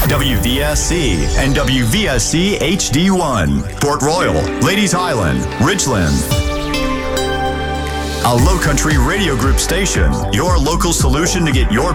WVSC and WVSC HD1, Port Royal, Ladies Island, Ridgeland. A Low Country Radio Group station, your local solution to get your